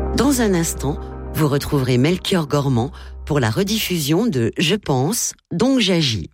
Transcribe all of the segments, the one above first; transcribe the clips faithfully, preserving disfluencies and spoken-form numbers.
Dans un instant, vous retrouverez Melchior Gormand pour la rediffusion de Je pense, donc j'agis.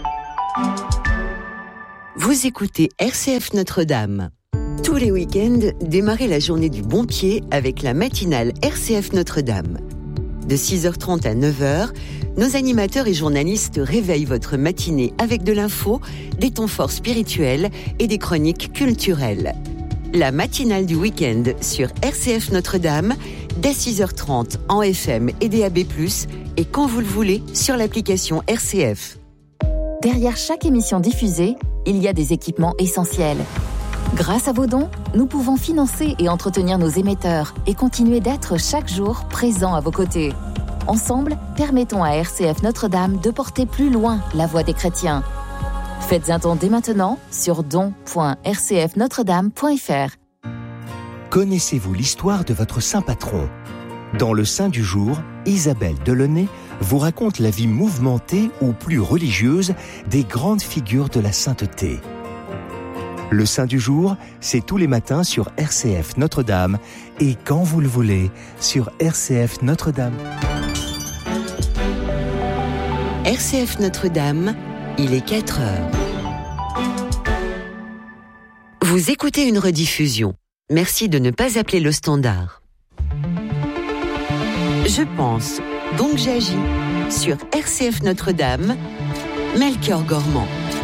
Vous écoutez R C F Notre-Dame. Tous les week-ends, démarrez la journée du bon pied avec la matinale R C F Notre-Dame. De six heures trente à neuf heures, nos animateurs et journalistes réveillent votre matinée avec de l'info, des temps forts spirituels et des chroniques culturelles. La matinale du week-end sur R C F Notre-Dame, dès six heures trente en F M et D A B plus, et quand vous le voulez sur l'application R C F. Derrière chaque émission diffusée, il y a des équipements essentiels. Grâce à vos dons, nous pouvons financer et entretenir nos émetteurs et continuer d'être chaque jour présents à vos côtés. Ensemble, permettons à R C F Notre-Dame de porter plus loin la voix des chrétiens. Faites un don dès maintenant sur don point r c f notre dame point f r. Connaissez-vous l'histoire de votre saint patron ? Dans le Saint du jour, Isabelle Delaunay vous raconte la vie mouvementée ou plus religieuse des grandes figures de la sainteté. Le Saint du jour, c'est tous les matins sur R C F Notre-Dame et quand vous le voulez, sur R C F Notre-Dame. R C F Notre-Dame, il est quatre heures. Vous écoutez une rediffusion. Merci de ne pas appeler le standard. Je pense, donc j'agis. Sur R C F Notre-Dame, Melchior Gormand.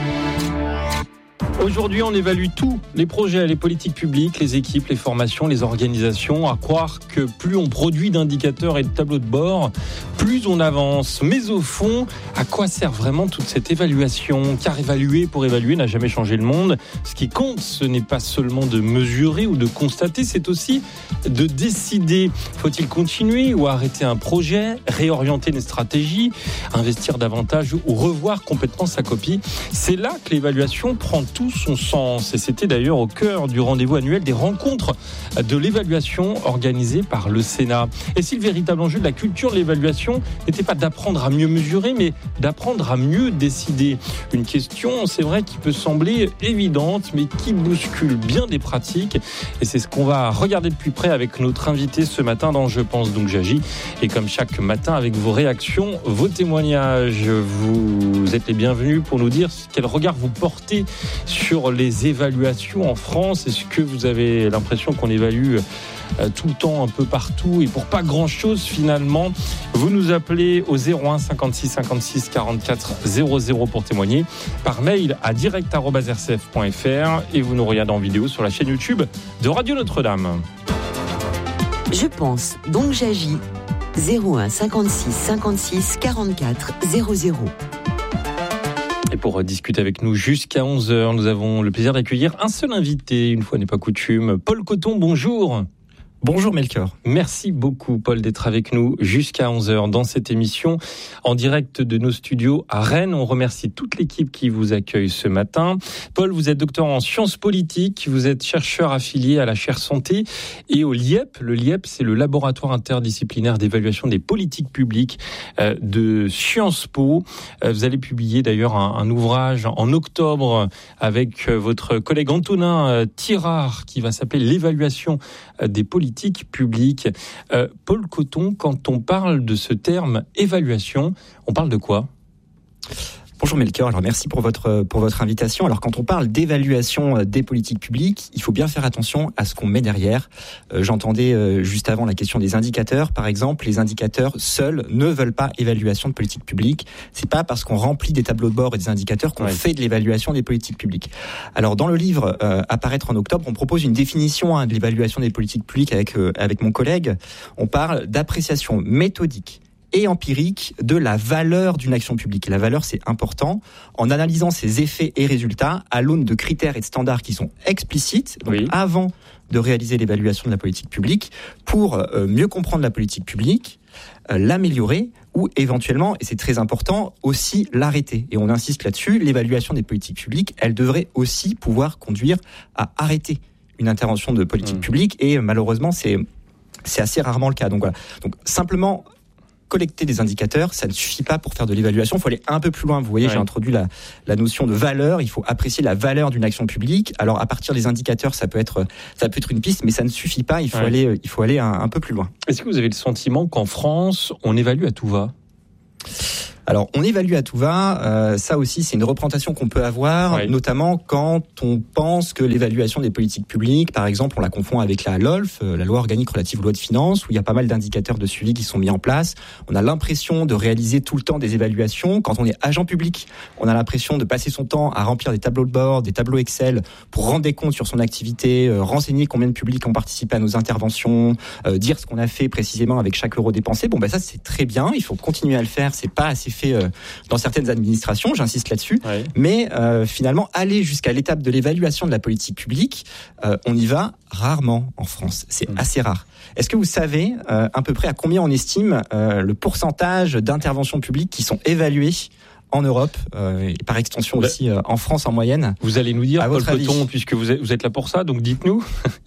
Aujourd'hui, on évalue tout, les projets, les politiques publiques, les équipes, les formations, les organisations. À croire que plus on produit d'indicateurs et de tableaux de bord, plus on avance. Mais au fond, à quoi sert vraiment toute cette évaluation ? Car évaluer pour évaluer n'a jamais changé le monde. Ce qui compte, ce n'est pas seulement de mesurer ou de constater, c'est aussi de décider. Faut-il continuer ou arrêter un projet, réorienter les stratégies, investir davantage ou revoir complètement sa copie ? C'est là que l'évaluation prend tout son sens. Et c'était d'ailleurs au cœur du rendez-vous annuel des rencontres de l'évaluation organisées par le Sénat. Et si le véritable enjeu de la culture de l'évaluation n'était pas d'apprendre à mieux mesurer, mais d'apprendre à mieux décider. Une question, c'est vrai, qui peut sembler évidente, mais qui bouscule bien des pratiques. Et c'est ce qu'on va regarder de plus près avec notre invité ce matin dans Je pense, donc j'agis. Et comme chaque matin, avec vos réactions, vos témoignages, vous êtes les bienvenus pour nous dire quel regard vous portez sur les évaluations en France. Est-ce que vous avez l'impression qu'on évalue tout le temps, un peu partout et pour pas grand-chose finalement? Vous nous appelez au zéro un cinquante-six cinquante-six quarante-quatre zéro zéro pour témoigner, par mail à direct arobase r c f point f r et vous nous regardez en vidéo sur la chaîne YouTube de Radio Notre-Dame. Je pense, donc j'agis. zéro un cinquante-six cinquante-six quarante-quatre zéro zéro. Et pour discuter avec nous jusqu'à onze heures, nous avons le plaisir d'accueillir un seul invité, une fois n'est pas coutume. Paul Coton, bonjour. Bonjour Melchior. Merci beaucoup Paul d'être avec nous jusqu'à onze heures dans cette émission en direct de nos studios à Rennes. On remercie toute l'équipe qui vous accueille ce matin. Paul, vous êtes docteur en sciences politiques, vous êtes chercheur affilié à la chaire santé et au L I E P. Le L I E P, c'est le laboratoire interdisciplinaire d'évaluation des politiques publiques de Sciences Po. Vous allez publier d'ailleurs un, un ouvrage en octobre avec votre collègue Antonin Tirard qui va s'appeler l'évaluation des politiques publiques. Euh, Paul Coton, quand on parle de ce terme évaluation, on parle de quoi ? Bonjour Melchior, alors merci pour votre, pour votre invitation. Alors quand on parle d'évaluation des politiques publiques, il faut bien faire attention à ce qu'on met derrière. Euh, j'entendais euh, juste avant la question des indicateurs, par exemple, les indicateurs seuls ne veulent pas évaluation de politique publique. C'est pas parce qu'on remplit des tableaux de bord et des indicateurs qu'on ouais. fait de l'évaluation des politiques publiques. Alors dans le livre euh, à paraître en octobre, on propose une définition hein, de l'évaluation des politiques publiques avec, euh, avec mon collègue. On parle d'appréciation méthodique et empirique de la valeur d'une action publique. La valeur, c'est important. En analysant ses effets et résultats à l'aune de critères et de standards qui sont explicites, donc oui. avant de réaliser l'évaluation de la politique publique, pour euh, mieux comprendre la politique publique, euh, l'améliorer ou éventuellement, et c'est très important, aussi l'arrêter. Et on insiste là-dessus, l'évaluation des politiques publiques, elle devrait aussi pouvoir conduire à arrêter une intervention de politique mmh. publique et malheureusement, c'est, c'est assez rarement le cas. Donc voilà. Donc simplement, collecter des indicateurs, ça ne suffit pas pour faire de l'évaluation. Il faut aller un peu plus loin. Vous voyez, ouais. j'ai introduit la, la notion de valeur. Il faut apprécier la valeur d'une action publique. Alors, à partir des indicateurs, ça peut être, ça peut être une piste, mais ça ne suffit pas. Il faut ouais. aller, il faut aller un, un peu plus loin. Est-ce que vous avez le sentiment qu'en France, on évalue à tout va ? Alors, on évalue à tout va. Euh, ça aussi, c'est une représentation qu'on peut avoir, oui. notamment quand on pense que l'évaluation des politiques publiques, par exemple, on la confond avec la L O L F, la loi organique relative aux lois de finances, où il y a pas mal d'indicateurs de suivi qui sont mis en place. On a l'impression de réaliser tout le temps des évaluations. Quand on est agent public, on a l'impression de passer son temps à remplir des tableaux de bord, des tableaux Excel pour rendre des comptes sur son activité, euh, renseigner combien de publics ont participé à nos interventions, euh, dire ce qu'on a fait précisément avec chaque euro dépensé. Bon, ben ça, c'est très bien. Il faut continuer à le faire. C'est pas assez fait euh, dans certaines administrations, j'insiste là-dessus, oui. mais euh, finalement, aller jusqu'à l'étape de l'évaluation de la politique publique, euh, on y va rarement en France. C'est mmh. assez rare. Est-ce que vous savez euh, à peu près à combien on estime euh, le pourcentage d'interventions publiques qui sont évaluées en Europe, euh, et par extension bah, aussi euh, en France en moyenne? Vous allez nous dire, Paul Coton, puisque vous êtes, vous êtes là pour ça, donc dites-nous.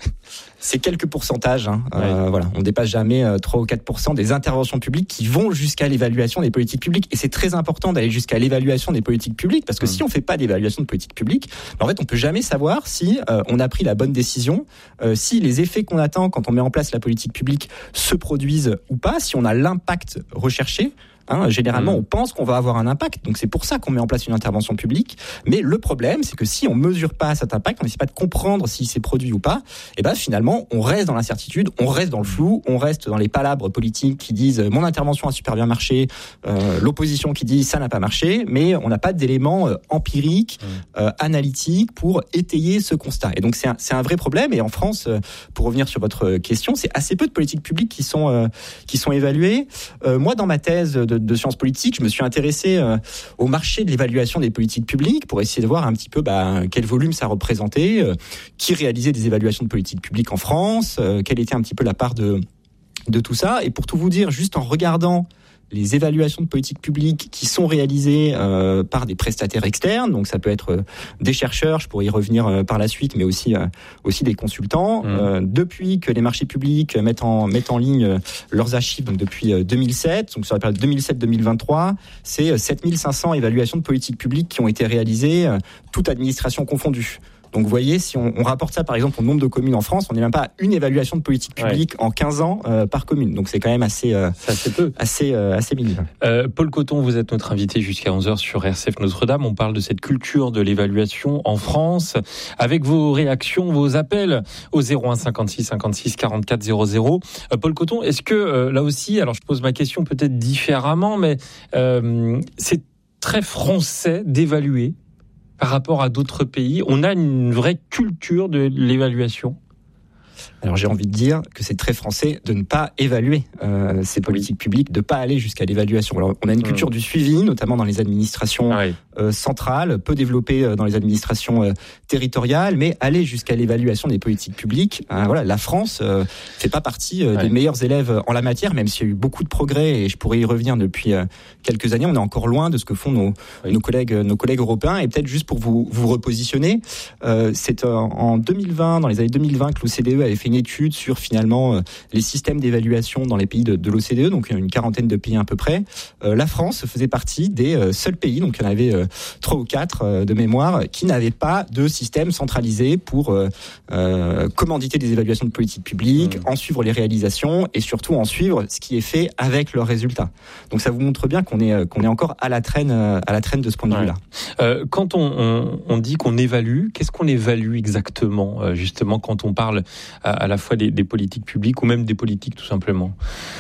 C'est quelques pourcentages. Hein. Ouais. Euh, voilà, on dépasse jamais euh, trois ou quatre pour cent des interventions publiques qui vont jusqu'à l'évaluation des politiques publiques. Et c'est très important d'aller jusqu'à l'évaluation des politiques publiques, parce que mmh. si on fait pas d'évaluation de politique publique, en fait, on peut jamais savoir si euh, on a pris la bonne décision, euh, si les effets qu'on attend quand on met en place la politique publique se produisent ou pas, si on a l'impact recherché. Hein, généralement, mmh. on pense qu'on va avoir un impact. Donc, c'est pour ça qu'on met en place une intervention publique. Mais le problème, c'est que si on mesure pas cet impact, on n'essaie pas de comprendre s'il s'est produit ou pas, et ben, finalement, on reste dans l'incertitude, on reste dans le flou, on reste dans les palabres politiques qui disent mon intervention a super bien marché, euh, l'opposition qui dit ça n'a pas marché, mais on n'a pas d'éléments euh, empiriques, mmh. euh, analytiques pour étayer ce constat. Et donc, c'est un, c'est un vrai problème. Et en France, euh, pour revenir sur votre question, c'est assez peu de politiques publiques qui sont, euh, qui sont évaluées. Euh, moi, dans ma thèse de de sciences politiques, je me suis intéressé euh, au marché de l'évaluation des politiques publiques pour essayer de voir un petit peu bah, quel volume ça représentait, euh, qui réalisait des évaluations de politiques publiques en France, euh, quelle était un petit peu la part de, de tout ça. Et pour tout vous dire, juste en regardant les évaluations de politique publique qui sont réalisées euh, par des prestataires externes, donc ça peut être euh, des chercheurs, je pourrais y revenir euh, par la suite, mais aussi euh, aussi des consultants. Mmh. Euh, depuis que les marchés publics mettent en mettent en ligne euh, leurs archives, donc depuis euh, deux mille sept, donc sur la période deux mille sept deux mille vingt-trois, c'est euh, sept mille cinq cents évaluations de politique publique qui ont été réalisées, euh, toute administration confondue. Donc vous voyez, si on, on rapporte ça par exemple au nombre de communes en France, on n'est même pas à une évaluation de politique publique ouais. en quinze ans euh, par commune. Donc c'est quand même assez euh, c'est assez peu, assez euh, assez minime. Euh, Paul Coton, vous êtes notre invité jusqu'à onze heures sur R C F Notre-Dame. On parle de cette culture de l'évaluation en France, avec vos réactions, vos appels au zéro un cinquante-six cinquante-six quarante-quatre zéro zéro. Euh, Paul Coton, est-ce que euh, là aussi, alors je pose ma question peut-être différemment, mais euh, c'est très français d'évaluer par rapport à d'autres pays? On a une vraie culture de l'évaluation? Alors j'ai envie de dire que c'est très français de ne pas évaluer euh, ces politiques oui. publiques, de ne pas aller jusqu'à l'évaluation. Alors on a une culture mmh. du suivi, notamment dans les administrations ah oui. euh, centrales, peu développée euh, dans les administrations euh, territoriales, mais aller jusqu'à l'évaluation des politiques publiques. Euh, voilà, la France euh, fait pas partie euh, ouais. des meilleurs élèves en la matière, même s'il y a eu beaucoup de progrès et je pourrais y revenir depuis euh, quelques années. On est encore loin de ce que font nos, oui. nos collègues, nos collègues européens. Et peut-être juste pour vous vous repositionner, euh, c'est euh, en deux mille vingt, dans les années deux mille vingt, que l'O C D E avait fait une étude sur finalement euh, les systèmes d'évaluation dans les pays de, de l'O C D E, donc une quarantaine de pays à peu près. Euh, la France faisait partie des euh, seuls pays, donc il y en avait euh, trois ou quatre euh, de mémoire, qui n'avaient pas de système centralisé pour euh, euh, commanditer des évaluations de politique publique, mmh. en suivre les réalisations et surtout en suivre ce qui est fait avec leurs résultats. Donc ça vous montre bien qu'on est qu'on est encore à la traîne à la traîne de ce point de ouais. vue-là. Euh, quand on, on, on dit qu'on évalue, qu'est-ce qu'on évalue exactement, euh, justement, quand on parle à, à la fois des, des politiques publiques ou même des politiques tout simplement?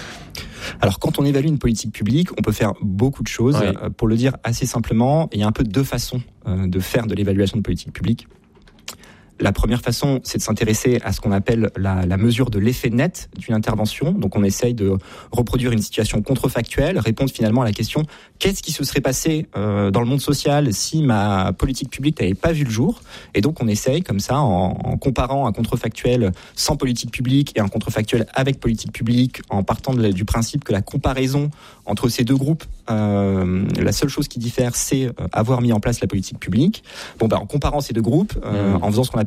Alors, quand on évalue une politique publique, on peut faire beaucoup de choses. Ouais. Euh, pour le dire assez simplement, il y a un peu deux façons euh, de faire de l'évaluation de politique publique. La première façon, c'est de s'intéresser à ce qu'on appelle la, la mesure de l'effet net d'une intervention. Donc, on essaye de reproduire une situation contrefactuelle, répondre finalement à la question « Qu'est-ce qui se serait passé euh, dans le monde social si ma politique publique n'avait pas vu le jour ?» Et donc, on essaye comme ça, en, en comparant un contrefactuel sans politique publique et un contrefactuel avec politique publique, en partant de, du principe que la comparaison entre ces deux groupes, euh, la seule chose qui diffère, c'est avoir mis en place la politique publique. Bon, ben, en comparant ces deux groupes, euh, mmh. en faisant ce qu'on appelle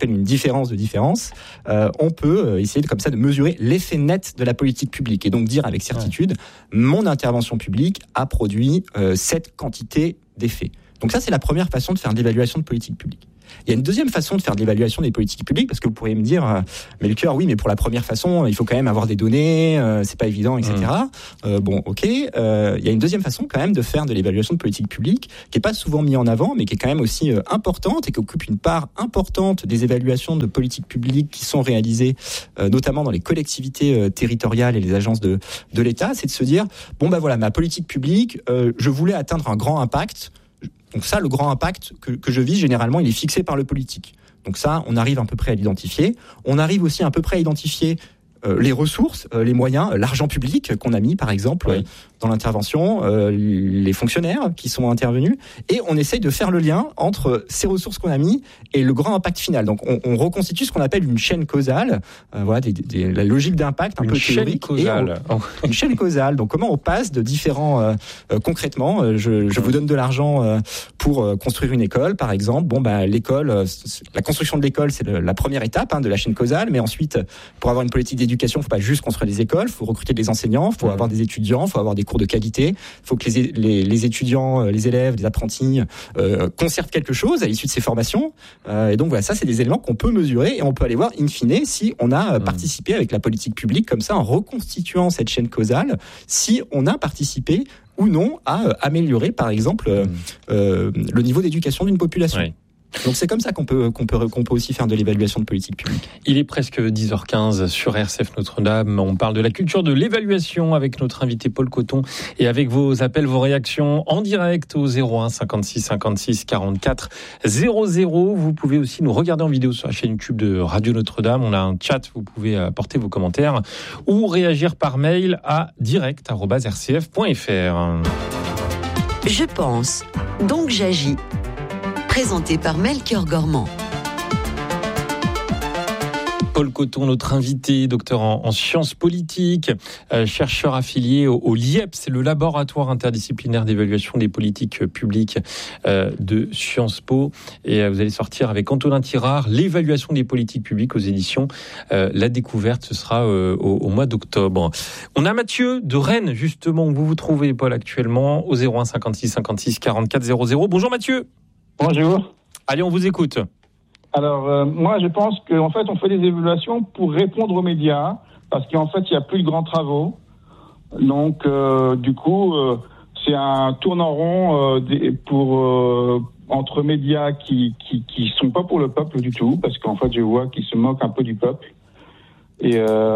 j'appelle une différence de différence, euh, on peut essayer de, comme ça de mesurer l'effet net de la politique publique et donc dire avec certitude, ouais. mon intervention publique a produit euh, cette quantité d'effets. Donc ça, c'est la première façon de faire de l'évaluation de politique publique. Il y a une deuxième façon de faire de l'évaluation des politiques publiques, parce que vous pourriez me dire, euh, Melchior, oui, mais pour la première façon, il faut quand même avoir des données, euh, c'est pas évident, et cetera. Mmh. Euh, bon, ok. Euh, il y a une deuxième façon quand même de faire de l'évaluation de politique publique, qui est pas souvent mise en avant, mais qui est quand même aussi euh, importante et qui occupe une part importante des évaluations de politique publique qui sont réalisées, euh, notamment dans les collectivités euh, territoriales et les agences de de l'État. C'est de se dire, bon ben voilà, ma politique publique, euh, je voulais atteindre un grand impact. Donc ça, le grand impact que, que je vise, généralement, il est fixé par le politique. Donc ça, on arrive à peu près à l'identifier. On arrive aussi à peu près à identifier euh, les ressources, euh, les moyens, l'argent public qu'on a mis, par exemple, oui. euh, dans l'intervention, euh, les fonctionnaires qui sont intervenus. Et on essaye de faire le lien entre ces ressources qu'on a mis et le grand impact final. Donc on, on reconstitue ce qu'on appelle une chaîne causale, euh, voilà, des, des, la logique d'impact un une peu théorique. Causale. On, une chaîne causale. Donc comment on passe de différents... Euh, euh, concrètement, euh, je, je vous donne de l'argent euh, pour euh, construire une école, par exemple. Bon, bah, l'école, euh, la construction de l'école, c'est le, la première étape hein, de la chaîne causale. Mais ensuite, pour avoir une politique d'éducation, il ne faut pas juste construire des écoles, il faut recruter des enseignants, il faut mmh. avoir des étudiants, il faut avoir des cours de qualité. Il faut que les, les, les étudiants, les élèves, les apprentis euh, conservent quelque chose à l'issue de ces formations. Euh, et donc voilà, ça c'est des éléments qu'on peut mesurer et on peut aller voir in fine si on a mmh. participé avec la politique publique comme ça en reconstituant cette chaîne causale, si on a participé ou non à euh, améliorer par exemple mmh. euh, le niveau d'éducation d'une population. Oui. Donc c'est comme ça qu'on peut, qu'on peut, qu'on peut aussi faire de l'évaluation de politique publique. Il est presque dix heures quinze sur R C F Notre-Dame. On parle de la culture de l'évaluation avec notre invité Paul Coton et avec vos appels, vos réactions en direct au zéro un cinquante-six cinquante-six quarante-quatre zéro zéro. Vous pouvez aussi nous regarder en vidéo sur la chaîne YouTube de Radio Notre-Dame. On a un chat, vous pouvez apporter vos commentaires ou réagir par mail à direct arobase r c f point f r. Je pense, donc j'agis. Présenté par Melchior Gormand. Paul Coton, notre invité, docteur en, en sciences politiques, euh, chercheur affilié au, au L I E P, c'est le laboratoire interdisciplinaire d'évaluation des politiques publiques euh, de Sciences Po. Et euh, vous allez sortir avec Antonin Tirard, l'évaluation des politiques publiques aux éditions euh, La Découverte. Ce sera euh, au, au mois d'octobre. On a Mathieu de Rennes, justement, où vous vous trouvez, Paul, actuellement, au zéro un cinquante-six cinquante-six quarante-quatre zéro zéro. Bonjour Mathieu. Bonjour. Allez, on vous écoute. Alors, euh, moi, je pense qu'en fait, on fait des évaluations pour répondre aux médias, parce qu'en fait, il n'y a plus de grands travaux. Donc, euh, du coup, euh, c'est un tournant rond euh, des, pour euh, entre médias qui, qui qui sont pas pour le peuple du tout, parce qu'en fait, je vois qu'ils se moquent un peu du peuple. Et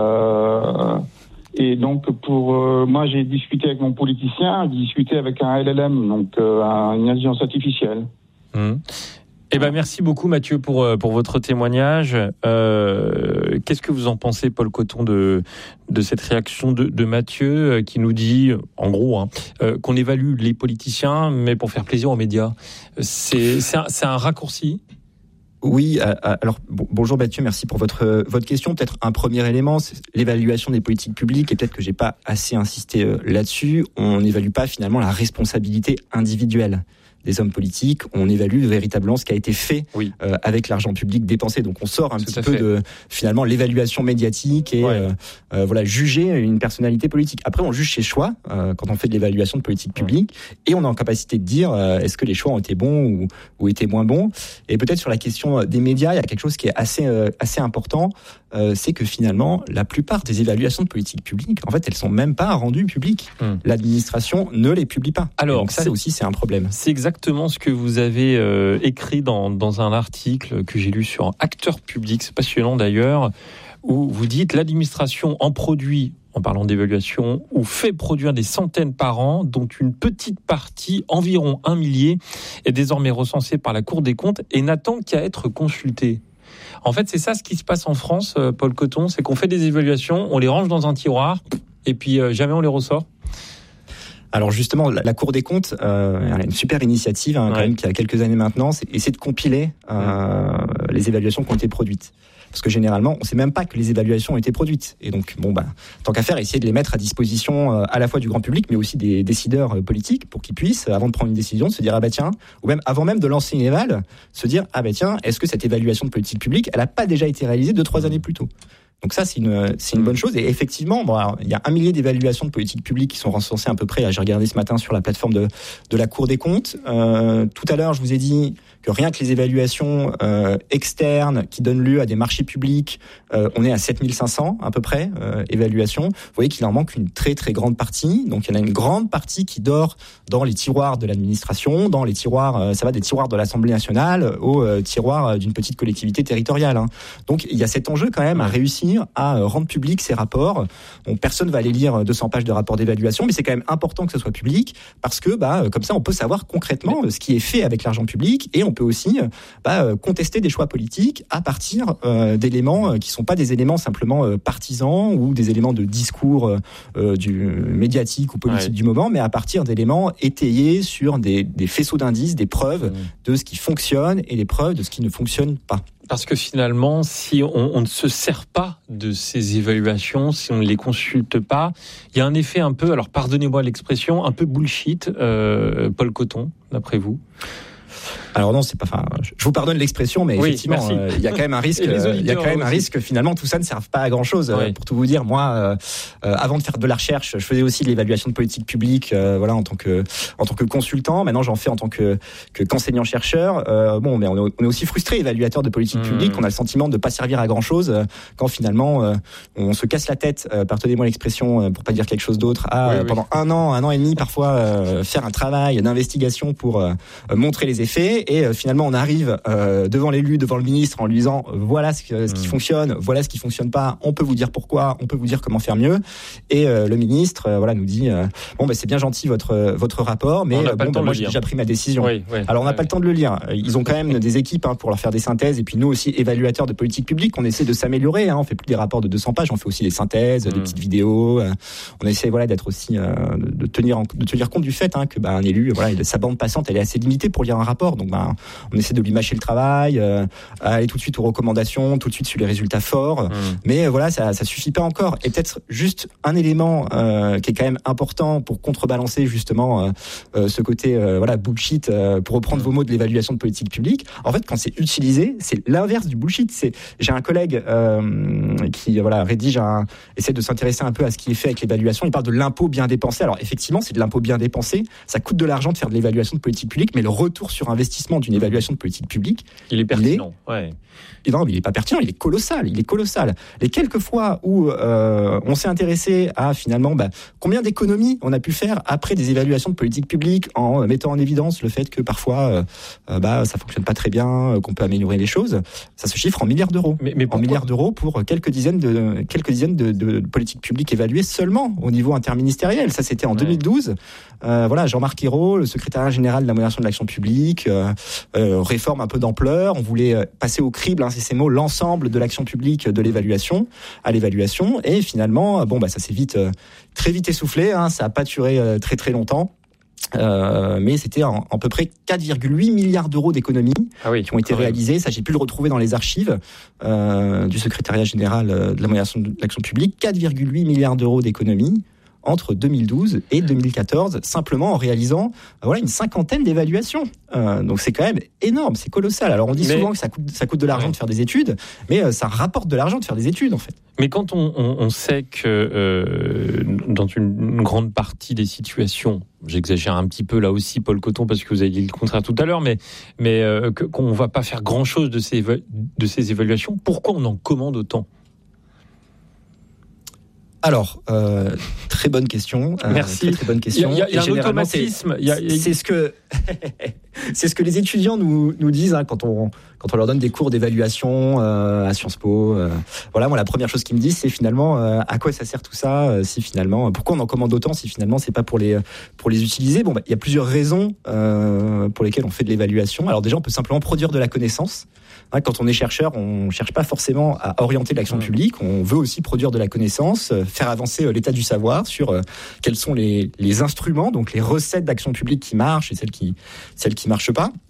euh, et donc, pour euh, moi, j'ai discuté avec mon politicien, j'ai discuté avec un L L M, donc euh, une intelligence artificielle. Mmh. Eh ben, merci beaucoup Mathieu pour, pour votre témoignage. Euh, qu'est-ce que vous en pensez, Paul Coton, de, de cette réaction de, de Mathieu qui nous dit, en gros, hein, euh, qu'on évalue les politiciens, mais pour faire plaisir aux médias. C'est, c'est, un, c'est un raccourci ? Oui, alors bonjour Mathieu, merci pour votre votre question. Peut-être un premier élément, c'est l'évaluation des politiques publiques, et peut-être que j'ai pas assez insisté là-dessus. On n'évalue pas finalement la responsabilité individuelle des hommes politiques, on évalue véritablement ce qui a été fait oui. euh, avec l'argent public dépensé. Donc on sort un Tout petit peu fait. de finalement l'évaluation médiatique et ouais. euh, euh, voilà juger une personnalité politique. Après on juge ses choix euh, quand on fait de l'évaluation de politique publique ouais. et on est en capacité de dire euh, est-ce que les choix ont été bons ou, ou étaient moins bons. Et peut-être sur la question des médias, il y a quelque chose qui est assez euh, assez important, euh, c'est que finalement la plupart des évaluations de politique publique, en fait, elles sont même pas rendues publiques. Hum. L'administration ne les publie pas. Alors donc ça c'est, aussi c'est un problème. C'est exactement Exactement ce que vous avez euh, écrit dans, dans un article que j'ai lu sur Acteurs publics, c'est passionnant d'ailleurs, où vous dites l'administration en produit, en parlant d'évaluation, ou fait produire des centaines par an, dont une petite partie, environ un millier, est désormais recensée par la Cour des comptes et n'attend qu'à être consultée. En fait, c'est ça ce qui se passe en France, euh, Paul Coton, c'est qu'on fait des évaluations, on les range dans un tiroir, et puis euh, jamais on les ressort. Alors justement, la, la Cour des comptes, euh, elle a une super initiative hein, ouais. quand même qui a quelques années maintenant, c'est essayer de compiler euh, ouais. les évaluations qui ont été produites. parce que généralement, on ne sait même pas que les évaluations ont été produites. Et donc, bon, bah, tant qu'à faire, essayer de les mettre à disposition euh, à la fois du grand public, mais aussi des décideurs euh, politiques, pour qu'ils puissent, avant de prendre une décision, se dire ah bah tiens, ou même avant même de lancer une éval, se dire ah bah tiens, est-ce que cette évaluation de politique publique, elle n'a pas déjà été réalisée deux trois années plus tôt? Donc ça, c'est une, c'est une bonne chose. Et effectivement, bon, alors, il y a un millier d'évaluations de politique publique qui sont recensées à peu près. Là, j'ai regardé ce matin sur la plateforme de, de la Cour des comptes. Euh, tout à l'heure, je vous ai dit que rien que les évaluations euh, externes qui donnent lieu à des marchés publics, euh, on est à sept mille cinq cents à peu près euh, évaluations. Vous voyez qu'il en manque une très très grande partie. Donc il y en a une grande partie qui dort dans les tiroirs de l'administration, dans les tiroirs, euh, ça va des tiroirs de l'Assemblée nationale aux euh, tiroirs d'une petite collectivité territoriale. Hein. Donc il y a cet enjeu quand même à réussir à rendre public ces rapports. Bon, personne va aller lire deux cents pages de rapports d'évaluation, mais c'est quand même important que ce soit public parce que bah, comme ça on peut savoir concrètement ce qui est fait avec l'argent public et on peut aussi bah, contester des choix politiques à partir euh, d'éléments qui ne sont pas des éléments simplement euh, partisans ou des éléments de discours euh, du médiatique ou politique ouais. du moment, mais à partir d'éléments étayés sur des, des faisceaux d'indices, des preuves mmh. de ce qui fonctionne et des preuves de ce qui ne fonctionne pas. Parce que finalement, si on, on ne se sert pas de ces évaluations, si on ne les consulte pas, il y a un effet un peu, alors pardonnez-moi l'expression, un peu bullshit, euh, Paul Coton, d'après vous. Alors non, c'est pas. Enfin, je vous pardonne l'expression, mais oui, effectivement, il euh, y a quand même un risque. Il y a quand même un risque que finalement tout ça ne serve pas à grand chose. Oui. Pour tout vous dire, moi, euh, euh, avant de faire de la recherche, je faisais aussi de l'évaluation de politique publique, euh, voilà, en tant que en tant que consultant. Maintenant, j'en fais en tant que que qu'enseignant chercheur. Euh, bon, mais on est, on est aussi frustré, évaluateur de politique mmh. publique. On a le sentiment de ne pas servir à grand chose euh, quand finalement euh, on se casse la tête. Euh, pardonnez-moi l'expression, euh, pour pas dire quelque chose d'autre. À oui, euh, oui. pendant un an, un an et demi, parfois euh, faire un travail d'investigation pour euh, montrer les effets. Et euh, finalement, on arrive euh, devant l'élu, devant le ministre, en lui disant euh, voilà ce, que, ce qui mmh. fonctionne, voilà ce qui fonctionne pas. On peut vous dire pourquoi, on peut vous dire comment faire mieux. Et euh, le ministre, euh, voilà, nous dit euh, bon, bah, c'est bien gentil votre votre rapport, mais euh, bon, bah, moi j'ai déjà pris ma décision. Oui, oui, Alors on n'a oui. pas le temps de le lire. Ils ont quand même des équipes hein, pour leur faire des synthèses. Et puis nous aussi, évaluateurs de politique publique, on essaie de s'améliorer. Hein, on fait plus des rapports de deux cents pages, on fait aussi des synthèses, mmh. des petites vidéos. Euh, on essaie voilà d'être aussi euh, de tenir en, de tenir compte du fait hein, que bah, un élu, voilà, sa bande passante, elle est assez limitée pour lire un rapport. Donc bah, on essaie de lui mâcher le travail, euh, aller tout de suite aux recommandations, tout de suite sur les résultats forts. Mmh. Mais euh, voilà, ça, ça suffit pas encore. Et peut-être juste un élément euh, qui est quand même important pour contrebalancer justement euh, euh, ce côté euh, voilà bullshit, euh, pour reprendre mmh. vos mots de l'évaluation de politique publique. En fait, quand c'est utilisé, c'est l'inverse du bullshit. C'est j'ai un collègue euh, qui voilà rédige, un, essaie de s'intéresser un peu à ce qui est fait avec l'évaluation. Il parle de l'impôt bien dépensé. Alors effectivement, c'est de l'impôt bien dépensé. Ça coûte de l'argent de faire de l'évaluation de politique publique, mais le retour sur investissement d'une évaluation de politique publique, il est pertinent. Il est, ouais. Et non, mais il est pas pertinent, il est colossal, il est colossal. Les quelques fois où euh, on s'est intéressé à finalement bah, combien d'économies on a pu faire après des évaluations de politique publique en euh, mettant en évidence le fait que parfois euh, bah ça fonctionne pas très bien, euh, qu'on peut améliorer les choses, ça se chiffre en milliards d'euros. Mais, mais en milliards d'euros pour quelques dizaines de quelques dizaines de, de, de politiques publiques évaluées seulement au niveau interministériel. Ça c'était en ouais. deux mille douze. Euh, voilà, Jean-Marc Ayrault, le secrétariat général de la modernisation de l'action publique, euh, euh, réforme un peu d'ampleur. On voulait passer au crible, hein, c'est ces mots, l'ensemble de l'action publique, de l'évaluation à l'évaluation. Et finalement, bon, bah, ça s'est vite, euh, très vite essoufflé. Hein, ça n'a pas duré euh, très très longtemps. Euh, mais c'était en, en peu près quatre virgule huit milliards d'euros d'économies ah oui, qui ont été réalisées. Ça, j'ai pu le retrouver dans les archives euh, du secrétariat général de la modernisation de l'action publique. quatre virgule huit milliards d'euros d'économies entre deux mille douze et deux mille quatorze, simplement en réalisant voilà, une cinquantaine d'évaluations. Euh, donc c'est quand même énorme, c'est colossal. Alors on dit mais, souvent que ça coûte, ça coûte de l'argent ouais. de faire des études, mais euh, ça rapporte de l'argent de faire des études en fait. Mais quand on, on, on sait que euh, dans une, une grande partie des situations, j'exagère un petit peu là aussi, Paul Coton, parce que vous avez dit le contraire tout à l'heure, mais, mais euh, que, qu'on ne va pas faire grand-chose de ces, de ces évaluations, pourquoi on en commande autant ? Alors, euh, très bonne question. Merci. Euh, très, très bonne question. Il y a, il y a un automatisme. C'est, il y a, il y a... c'est ce que c'est ce que les étudiants nous nous disent hein, quand on quand on leur donne des cours d'évaluation euh, à Sciences Po. Euh, voilà, moi la première chose qu'ils me disent, c'est finalement euh, à quoi ça sert tout ça euh, si finalement pourquoi on en commande autant si finalement c'est pas pour les pour les utiliser. Bon, bah, il y a plusieurs raisons euh, pour lesquelles on fait de l'évaluation. Alors déjà, on peut simplement produire de la connaissance. Hein, quand on est chercheur, on cherche pas forcément à orienter l'action publique. On veut aussi produire de la connaissance, faire avancer l'état du savoir sur euh, quels sont les, les instruments, donc les recettes d'action publique qui marchent et celles qui celles qui marchent pas.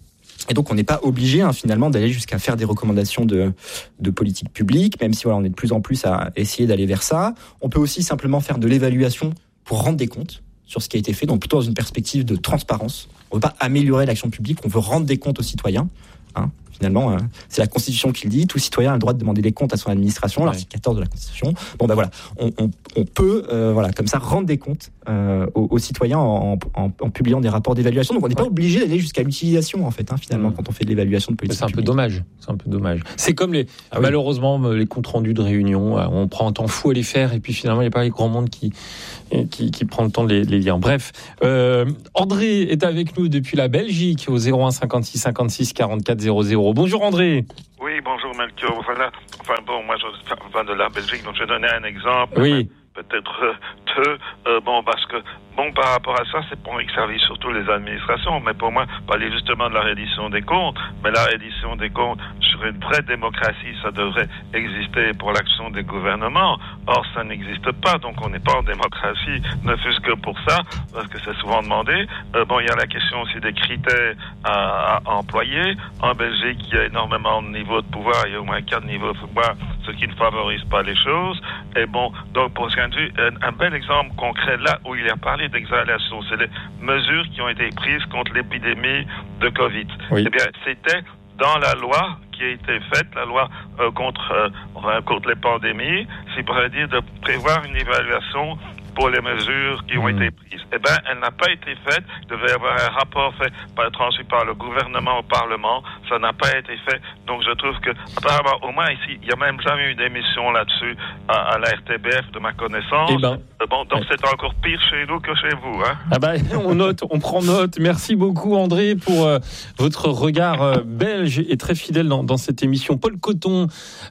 Et donc, on n'est pas obligé hein, finalement d'aller jusqu'à faire des recommandations de, de politique publique, même si voilà, on est de plus en plus à essayer d'aller vers ça. On peut aussi simplement faire de l'évaluation pour rendre des comptes sur ce qui a été fait, donc plutôt dans une perspective de transparence. On ne veut pas améliorer l'action publique, on veut rendre des comptes aux citoyens. Hein. Finalement, euh, c'est la Constitution qui le dit. Tout citoyen a le droit de demander des comptes à son administration, ouais. L'article quatorze de la Constitution. Bon ben voilà, on, on, on peut euh, voilà comme ça rendre des comptes euh, aux, aux citoyens en, en, en publiant des rapports d'évaluation. Donc on n'est pas ouais. obligé d'aller jusqu'à l'utilisation en fait, hein, finalement, mmh. quand on fait de l'évaluation de politique. C'est un publique. peu dommage. C'est un peu dommage. C'est comme les ah, oui. malheureusement les comptes rendus de réunion. On prend un temps fou à les faire et puis finalement il n'y a pas les grand monde qui qui, qui prend le temps de les, les lire. Bref, euh, André est avec nous depuis la Belgique au zéro un cinquante-six cinquante-six quarante-quatre zéro zéro. Bonjour André. Oui, bonjour Melchior. Voilà. Enfin bon, moi je viens de la Belgique, donc je vais donner un exemple. Oui. Peut-être euh, deux. Euh, bon, parce que bon, par rapport à ça, c'est pour que servi surtout les administrations. Mais pour moi, parler justement de la reddition des comptes. Mais la reddition des comptes sur une vraie démocratie, ça devrait exister pour l'action des gouvernements. Or, ça n'existe pas. Donc, on n'est pas en démocratie, ne fût-ce que pour ça, parce que c'est souvent demandé. Euh, bon, il y a la question aussi des critères à, à employer. En Belgique, il y a énormément de niveaux de pouvoir. Il y a au moins quatre niveaux de pouvoir, ce qui ne favorise pas les choses. Et bon, donc pour ce qui est Un, un bel exemple concret là où il a parlé d'exhalation, c'est les mesures qui ont été prises contre l'épidémie de Covid. Oui. Eh bien, c'était dans la loi qui a été faite, la loi euh, contre, euh, enfin, contre les pandémies, c'est pour dire de prévoir une évaluation pour les mesures qui ont mmh. été prises. Eh bien, elle n'a pas été faite. Il devait y avoir un rapport fait, par, transmis par le gouvernement au Parlement. Ça n'a pas été fait. Donc, je trouve que, apparemment, au moins ici, il n'y a même jamais eu d'émission là-dessus à, à la R T B F, de ma connaissance. Eh ben, euh, bon, donc, ouais. c'est encore pire chez nous que chez vous. Hein. Ah ben, on note, on prend note. Merci beaucoup, André, pour euh, votre regard euh, belge et très fidèle dans, dans cette émission. Paul Coton,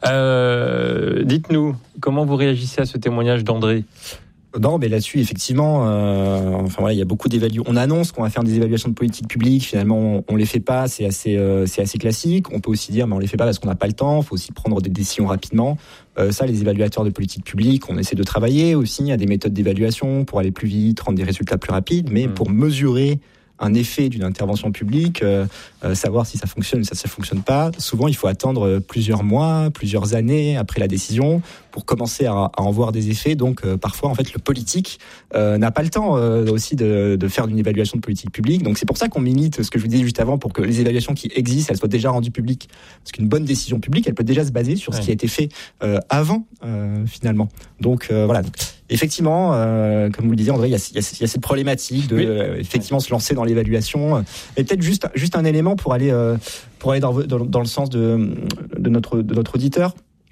euh, dites-nous, comment vous réagissez à ce témoignage d'André ? Non, mais là-dessus, effectivement, euh, enfin voilà, il y a beaucoup d'évaluations. On annonce qu'on va faire des évaluations de politique publique. Finalement, on, on les fait pas. C'est assez, euh, c'est assez classique. On peut aussi dire, mais on les fait pas parce qu'on n'a pas le temps. Il faut aussi prendre des décisions rapidement. Euh, ça, les évaluateurs de politique publique, on essaie de travailler aussi à des méthodes d'évaluation pour aller plus vite, rendre des résultats plus rapides, mais mmh. pour mesurer un effet d'une intervention publique, euh, euh, savoir si ça fonctionne ou si ça ne fonctionne pas. Souvent, il faut attendre plusieurs mois, plusieurs années après la décision pour commencer à, à en voir des effets. Donc, euh, parfois, en fait, le politique euh, n'a pas le temps euh, aussi de, de faire une évaluation de politique publique. Donc, c'est pour ça qu'on milite, ce que je vous disais juste avant, pour que les évaluations qui existent, elles soient déjà rendues publiques. Parce qu'une bonne décision publique, elle peut déjà se baser sur ouais. ce qui a été fait euh, avant, euh, finalement. Donc, euh, voilà. Donc, effectivement, euh, comme vous le disiez, André, il y a, il y a, il y a cette problématique de oui. euh, effectivement se lancer dans l'évaluation. Et peut-être juste, juste un élément pour aller, euh, pour aller dans, dans, dans le sens de, de, notre, de notre auditeur.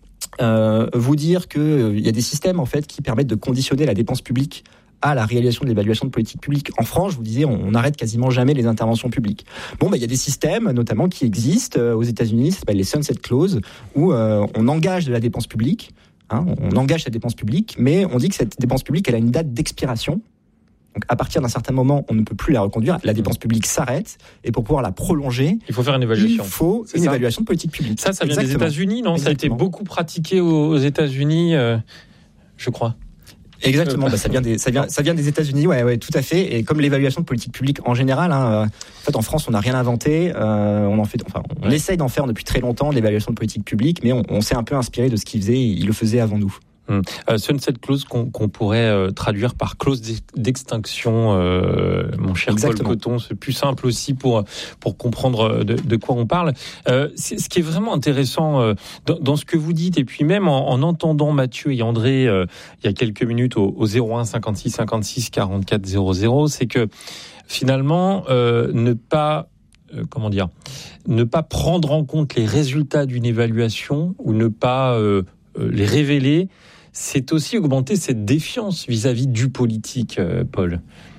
Euh, vous dire qu'il euh, y a des systèmes en fait qui permettent de conditionner la dépense publique à la réalisation de l'évaluation de politique publique. En France, je vous disais, on, on arrête quasiment jamais les interventions publiques. Bon, bah, il y a des systèmes, notamment, qui existent euh, aux États-Unis, ça s'appelle les sunset clauses, où euh, on engage de la dépense publique, hein, on engage la dépense publique, mais on dit que cette dépense publique, elle a une date d'expiration. Donc, à partir d'un certain moment, on ne peut plus la reconduire. La dépense publique s'arrête. Et pour pouvoir la prolonger, il faut faire une évaluation. Il faut C'est une ça. évaluation de politique publique. Ça, ça vient Exactement. des États-Unis, non ? Exactement. Ça a été beaucoup pratiqué aux, aux États-Unis, euh, je crois. Exactement, bah ça vient des ça vient ça vient des États-Unis, ouais, ouais, tout à fait. Et comme l'évaluation de politique publique en général, hein, en fait, en France, on n'a rien inventé. Euh, on en fait, enfin, on ouais. essaye d'en faire depuis très longtemps de l'évaluation de politique publique, mais on, on s'est un peu inspiré de ce qu'ils faisaient. Ils le faisaient avant nous. Hum. Euh, sunset clause qu'on, qu'on pourrait euh, traduire par clause d'extinction, euh, mon cher Exactement. Paul Coton, c'est plus simple aussi pour pour comprendre de, de quoi on parle. Euh, c'est, ce qui est vraiment intéressant euh, dans, dans ce que vous dites, et puis même en, en entendant Mathieu et André euh, il y a quelques minutes au, au zéro un cinquante-six cinquante-six quarante-quatre zéro zéro, c'est que finalement euh, ne pas euh, comment dire, ne pas prendre en compte les résultats d'une évaluation ou ne pas euh, les révéler, c'est aussi augmenter cette défiance vis-à-vis du politique, euh, Paul.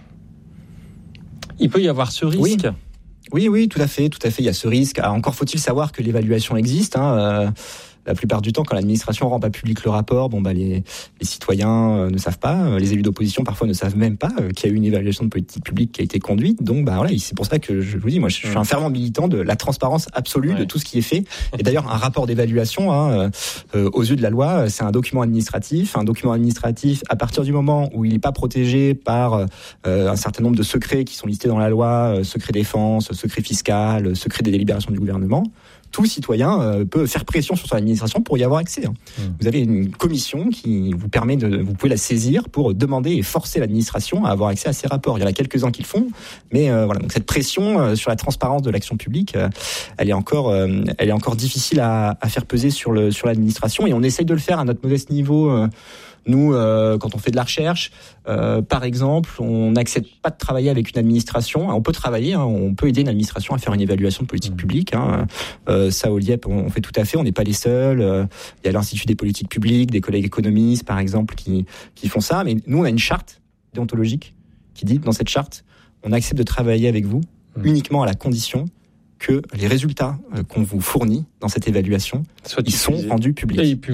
Il peut y avoir ce risque. Oui. oui, oui, tout à fait, tout à fait. Il y a ce risque. Alors, encore faut-il savoir que l'évaluation existe. Hein, euh, la plupart du temps, quand l'administration rend pas public le rapport, bon bah les, les citoyens euh, ne savent pas, euh, les élus d'opposition parfois ne savent même pas euh, qu'il y a eu une évaluation de politique publique qui a été conduite. Donc bah voilà, c'est pour ça que je vous dis, moi je suis un fervent militant de la transparence absolue ouais. de tout ce qui est fait. Et d'ailleurs, un rapport d'évaluation, hein, euh, aux yeux de la loi, c'est un document administratif. Un document administratif, à partir du moment où il n'est pas protégé par euh, un certain nombre de secrets qui sont listés dans la loi, euh, secret défense, secret fiscal, secret des délibérations du gouvernement, tout citoyen euh, peut faire pression sur son administration pour y avoir accès. Hein. Mmh. Vous avez une commission qui vous permet de, vous pouvez la saisir pour demander et forcer l'administration à avoir accès à ces rapports. Il y en a quelques-uns qui le font, mais euh, voilà. Donc cette pression euh, sur la transparence de l'action publique, euh, elle est encore, euh, elle est encore difficile à, à faire peser sur le sur l'administration, et on essaye de le faire à notre modeste niveau. Euh, Nous, euh, quand on fait de la recherche, euh, par exemple, on n'accepte pas de travailler avec une administration. On peut travailler, hein, on peut aider une administration à faire une évaluation de politique publique. Hein. Euh, ça, au L I E P, on fait tout à fait. On n'est pas les seuls. Euh, il y a l'Institut des politiques publiques, des collègues économistes, par exemple, qui qui font ça. Mais nous, on a une charte déontologique qui dit, dans cette charte, on accepte de travailler avec vous mmh. uniquement à la condition que les résultats qu'on vous fournit dans cette évaluation, ils sont rendus publics.